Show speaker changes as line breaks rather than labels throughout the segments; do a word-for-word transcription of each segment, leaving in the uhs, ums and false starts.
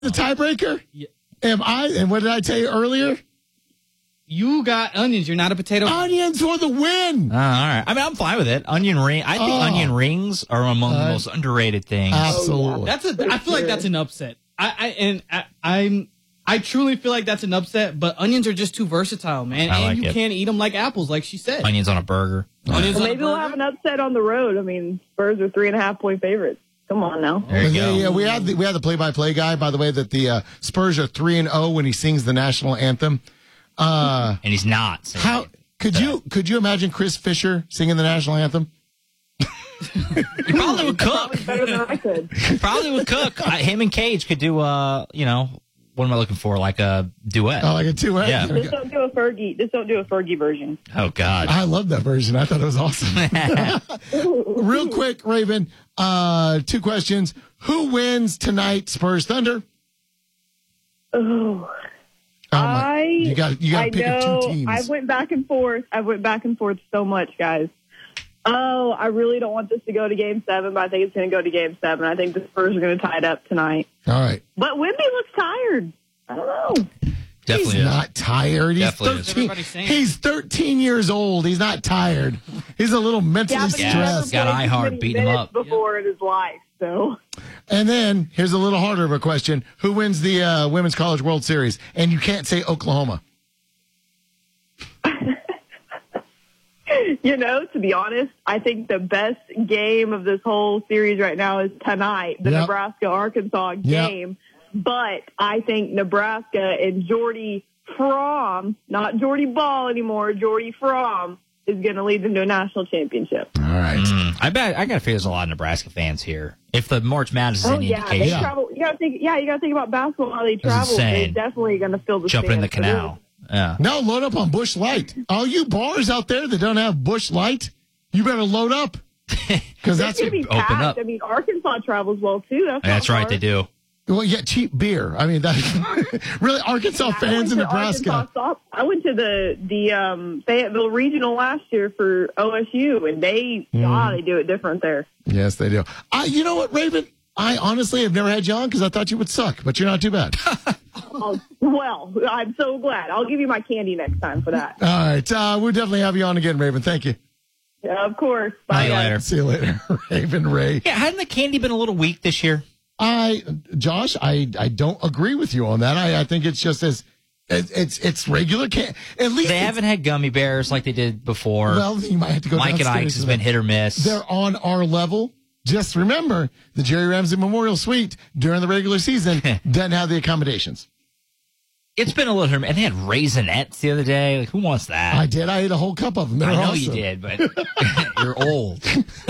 The tiebreaker?
Yeah.
Am I? And what did I tell you earlier?
You got onions. You're not a potato.
Onions for the win.
Uh, all right. I mean, I'm fine with it. Onion ring. I think
Oh.
onion rings are among
Uh,
the most underrated things.
Absolutely.
That's a. I feel like that's an upset. I, I and I, I'm. I truly feel like that's an upset. But onions are just too versatile, man.
I
and
like
you
it.
can't eat them like apples, like she said.
Onions on a burger.
Onions
Well,
on a
maybe we'll
burger.
have an upset on the road. I mean, Spurs are three and a half point favorites. Come on now.
There you
yeah,
go.
yeah, we had the, we had the play-by-play guy, by the way, that the uh, Spurs are three and zero when he sings the national anthem. Uh,
And he's not. So
how could you could you imagine Chris Fisher singing the national anthem?
He probably would cook.
Better than I could.
Probably would cook. I, him and Cage could do, uh, you know, what am I looking for? Like a duet.
Oh, like a two.
Yeah.
Just don't do a Fergie. Just don't do a Fergie version.
Oh, God.
I love that version. I thought it was awesome. Real quick, Raven. Uh, two questions. Who wins tonight? Spurs Thunder.
Oh,
Oh, my-
I
you got you got
I
to pick
know.
two teams.
I went back and forth. I went back and forth so much, guys. Oh, I really don't want this to go to Game Seven, but I think it's going to go to Game Seven. I think the Spurs are going to tie it up tonight.
All right.
But Wemby looks tired. I don't know.
Definitely
He's
is.
not tired. He's
Definitely is.
thirteen.
Everybody's saying.
He's thirteen years old. He's not tired. He's a little mentally
Yeah, but he's
Yeah,
never
stressed.
got
played
iHeart
this many
beating him
minutes
up.
before in his life. So
And then here's a little harder of a question: who wins the uh, Women's College World Series? And you can't say Oklahoma.
you know, to be honest, I think the best game of this whole series right now is tonight, the
Yep.
Nebraska-Arkansas
Yep.
game. But I think Nebraska and Jordy Fromm, not Jordy Ball anymore, Jordy Fromm, is going to lead them to a national championship.
All right.
Mm, I bet I got to figure there's a lot of Nebraska fans here. If the March Madness is
Oh
any
yeah, they
indication,
travel. You got to think. Yeah, you got to think about basketball. How they travel. They're
insane.
definitely going to fill the
jumping in the
stands.
canal. Yeah.
Now load up on Bush Light. All you bars out there that don't have Bush Light, you better load up because
That's
that's
going to be
Open
packed.
up.
I mean, Arkansas travels well too. That's,
That's
not
right,
far.
they do.
well, yeah, cheap beer. I mean, that really Arkansas
I went
fans in
to
Nebraska.
Arkansas soft- I went to the the um, Fayetteville Regional last year for O S U, and they
Mm.
God, they do it different there.
Yes, they do. I, you know what, Raven? I honestly have never had you on because I thought you would suck, but you're not too bad.
Oh, well, I'm so glad. I'll give you my candy next time for that.
All right, uh, we'll definitely have you on again, Raven. Thank you.
Yeah, of course. Bye,
See you
guys.
later.
See you later, Raven Ray.
Yeah, hadn't the candy been a little weak this year?
I, Josh, I, I don't agree with you on that. I, I think it's just as it, it's it's regular can. At least
They
it's-
haven't had gummy bears like they did before.
Well, you might have to go.
Mike and
downstairs
Ike's has
to
been
them.
hit or miss.
They're on our level. Just remember, the Jerry Ramsey Memorial Suite during the regular season doesn't have the accommodations.
It's been a little hit or miss. And they had Raisinets the other day. Like, who wants that?
I did. I ate a whole cup of them. They're
I know
awesome.
you did, but you're old.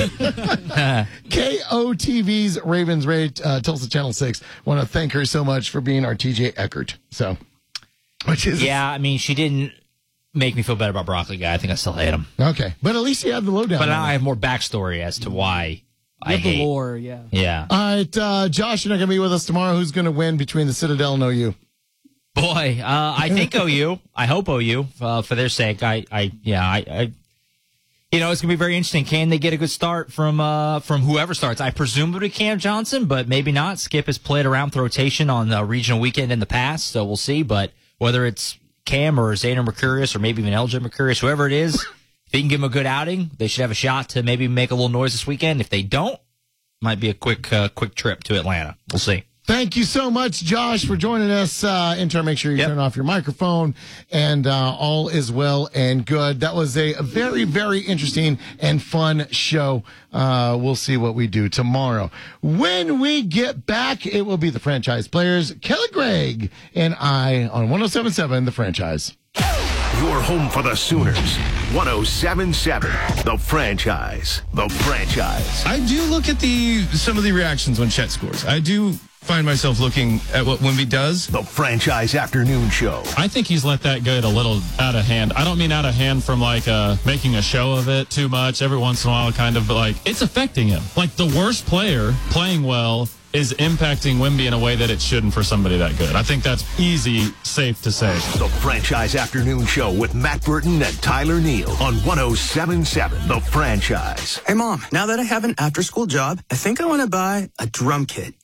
K O T V's Ravens Ray, uh, Tulsa Channel six. Want to thank her so much for being our T J Eckert. So, which is
Yeah, I mean, she didn't make me feel better about Broccoli Guy. I think I still hate him.
okay. But at least you have the lowdown.
But
on
now
it.
I have more backstory as to why I
With the
hate.
lore, yeah.
Yeah.
All right, uh, Josh, you're not going to be with us tomorrow. Who's going to win between the Citadel and O U?
Boy, uh, I think O U. I hope O U, uh, for their sake. I, I, yeah, I, I, you know, it's gonna be very interesting. Can they get a good start from, uh, from whoever starts? I presume it'll be Cam Johnson, but maybe not. Skip has played around with rotation on the regional weekend in the past, so we'll see. But whether it's Cam or Xander Mercurius or maybe even L J Mercurius, whoever it is, if they can give them a good outing, they should have a shot to maybe make a little noise this weekend. If they don't, might be a quick, uh, quick trip to Atlanta. We'll see.
Thank you so much, Josh, for joining us. Uh, intern, make sure you
Yep.
turn off your microphone, and uh, all is well and good. That was a, a very, very interesting and fun show. Uh, we'll see what we do tomorrow. When we get back, it will be the franchise players, Kelly Gregg and I on one oh seven point seven The Franchise.
Your home for the Sooners. one oh seven point seven The Franchise. The Franchise.
I do look at the some of the reactions when Chet scores. I do find myself looking at what Wemby does.
The Franchise Afternoon Show.
I think he's let that get a little out of hand. I don't mean out of hand from like uh, making a show of it too much every once in a while, kind of, but like it's affecting him. Like the worst player playing well is impacting Wemby in a way that it shouldn't for somebody that good. I think that's easy, safe to say.
The Franchise Afternoon Show with Matt Burton and Tyler Neal on one oh seven point seven The Franchise.
Hey, Mom, now that I have an after-school job, I think I want to buy a drum kit.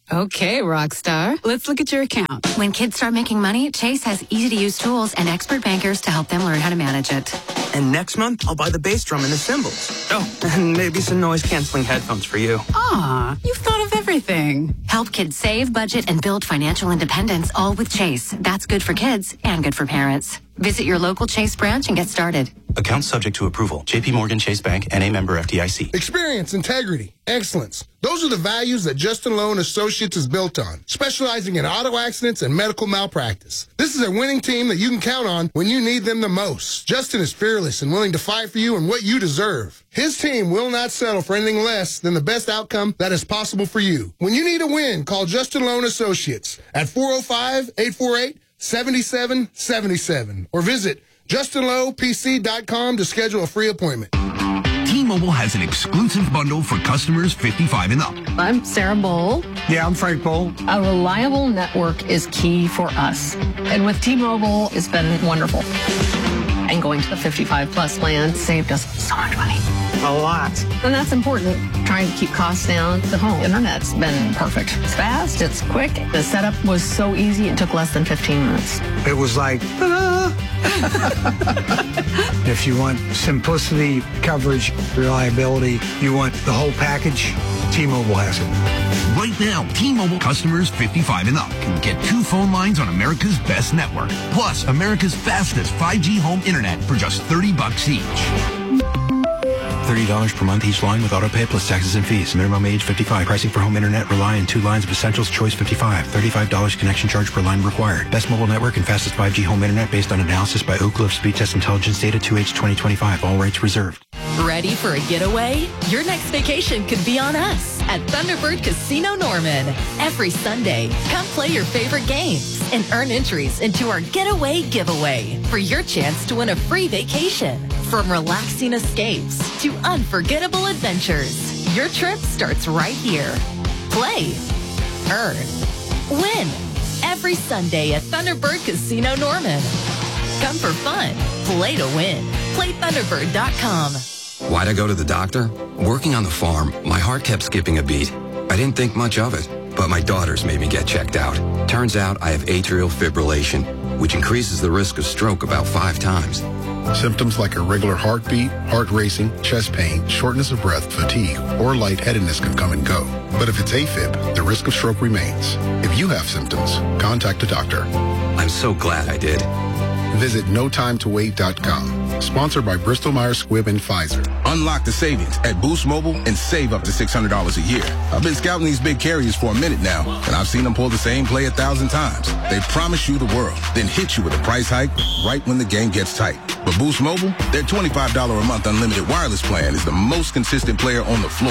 Okay, Rockstar. Let's look at your account.
When kids start making money, Chase has easy-to-use tools and expert bankers to help them learn how to manage it.
And next month, I'll buy the bass drum and the cymbals. Oh, and maybe some noise-canceling headphones for you.
Ah, you've thought of everything.
Help kids save, budget, and build financial independence, all with Chase. That's good for kids and good for parents. Visit your local Chase branch and get started.
Account subject to approval. J P Morgan Chase Bank, N A member F D I C.
Experience, integrity, excellence. Those are the values that Justin Lowe and Associates is built on, specializing in auto accidents and medical malpractice. This is a winning team that you can count on when you need them the most. Justin is fearless and willing to fight for you and what you deserve. His team will not settle for anything less than the best outcome that is possible for you. When you need a win, call Justin Lowe and Associates at four oh five, eight four eight, seven seven seven seven or visit justin lowe p c dot com to schedule a free appointment.
T-Mobile has an exclusive bundle for customers fifty-five and up.
I'm Sarah Bowl.
Yeah, I'm Frank Bowl.
A reliable network is key for us. And with T-Mobile, it's been wonderful. And going to the fifty-five plus plan saved us so much money.
A lot.
And that's important. Trying to keep costs down. The home internet's been perfect. It's fast, it's quick. The setup was so easy, it took less than fifteen minutes.
It was like, ah. If you want simplicity, coverage, reliability, you want the whole package, T-Mobile has it.
Right now, T-Mobile customers fifty-five and up can get two phone lines on America's best network, plus America's fastest five G home internet for just thirty bucks each.
thirty dollars per month each line with autopay plus taxes and fees. Minimum age fifty-five. Pricing for home internet rely on two lines of Essentials Choice fifty-five. thirty-five dollars connection charge per line required. Best mobile network and fastest five G home internet based on analysis by Oak Cliff Speed Test Intelligence Data two H twenty twenty-five. All rights reserved.
Ready for a getaway? Your next vacation could be on us at Thunderbird Casino Norman. Every Sunday, come play your favorite games and earn entries into our Getaway Giveaway for your chance to win a free vacation. From relaxing escapes to unforgettable adventures, your trip starts right here. Play, earn, win. Every Sunday at Thunderbird Casino Norman. Come for fun. Play to win. Play Thunderbird dot com.
Why'd I go to the doctor? Working on the farm, my heart kept skipping a beat. I didn't think much of it, but my daughters made me get checked out. Turns out I have atrial fibrillation, which increases the risk of stroke about five times.
Symptoms like irregular heartbeat, heart racing, chest pain, shortness of breath, fatigue, or lightheadedness can come and go. But if it's AFib, the risk of stroke remains. If you have symptoms, contact a doctor.
I'm so glad I did.
Visit no time to wait dot com. Sponsored by Bristol Myers Squibb and Pfizer.
Unlock the savings at Boost Mobile and save up to six hundred dollars a year. I've been scouting these big carriers for a minute now, and I've seen them pull the same play a thousand times. They promise you the world, then hit you with a price hike right when the game gets tight. But Boost Mobile, their twenty-five dollars a month unlimited wireless plan is the most consistent player on the floor.